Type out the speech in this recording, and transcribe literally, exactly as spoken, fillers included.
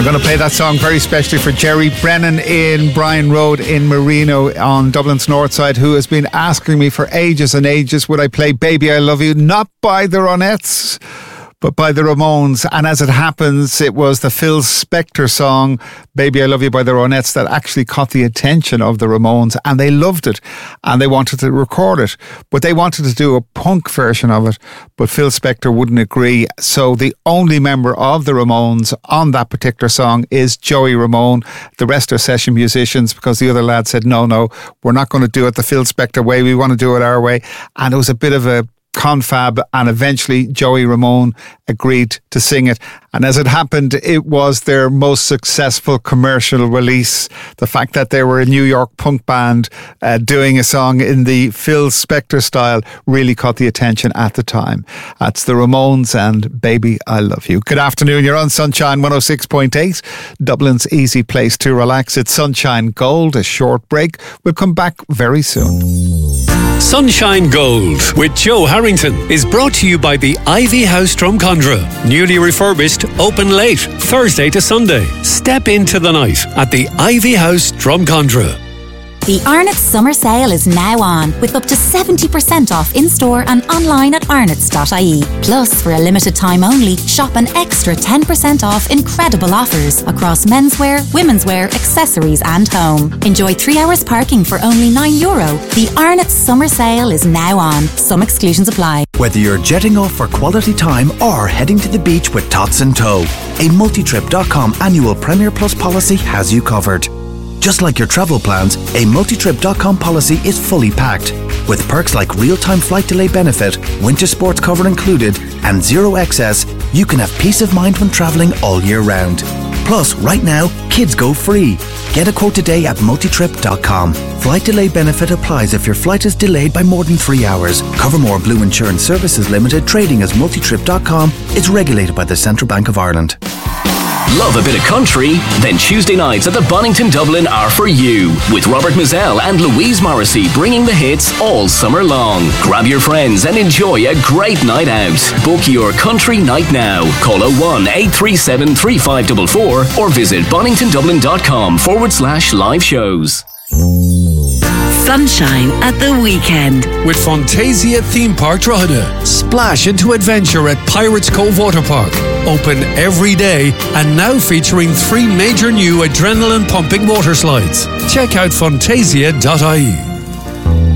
going to play that song very specially for Jerry Brennan in Bryan Road in Marino on Dublin's north side, who has been asking me for ages and ages, would I play Baby I Love You, not by the Ronettes, but by the Ramones. And as it happens, it was the Phil Spector song, Baby I Love You by the Ronettes, that actually caught the attention of the Ramones, and they loved it and they wanted to record it, but they wanted to do a punk version of it, but Phil Spector wouldn't agree. So the only member of the Ramones on that particular song is Joey Ramone. The rest are session musicians, because the other lad said, no, no, we're not going to do it the Phil Spector way, we want to do it our way. And it was a bit of a confab, and eventually Joey Ramone agreed to sing it. And as it happened, it was their most successful commercial release. The fact that they were a New York punk band uh, doing a song in the Phil Spector style really caught the attention at the time. That's the Ramones and Baby I Love You. Good afternoon, you're on Sunshine one oh six point eight, Dublin's easy place to relax. It's Sunshine Gold, a short break. We'll come back very soon. Sunshine Gold with Joe Harrington is brought to you by the Ivy House Drumcondra. Newly refurbished, open late, Thursday to Sunday. Step into the night at the Ivy House Drumcondra. The Arnott's summer sale is now on, with up to seventy percent off in-store and online at arnott's dot I E. Plus, for a limited time only, shop an extra ten percent off incredible offers across menswear, womenswear, accessories and home. Enjoy three hours parking for only nine euro. The Arnott's summer sale is now on. Some exclusions apply. Whether you're jetting off for quality time or heading to the beach with tots in tow, a multitrip dot com annual Premier Plus policy has you covered. Just like your travel plans, a multitrip dot com policy is fully packed. With perks like real-time flight delay benefit, winter sports cover included, and zero excess, you can have peace of mind when travelling all year round. Plus, right now, kids go free. Get a quote today at multitrip dot com. Flight delay benefit applies if your flight is delayed by more than three hours. Covermore Blue Insurance Services Limited, trading as multitrip dot com, is regulated by the Central Bank of Ireland. Love a bit of country? Then Tuesday nights at the Bonington Dublin are for you, with Robert Mizell and Louise Morrissey bringing the hits all summer long. Grab your friends and enjoy a great night out. Book your country night now. Call oh one, eight three seven, three five four four or visit boningtondublin.com forward slash live shows. Sunshine at the weekend with Fantasia Theme Park Drogheda. Splash into adventure at Pirates Cove Water Park. Open every day and now featuring three major new adrenaline pumping water slides. Check out fantasia dot I E.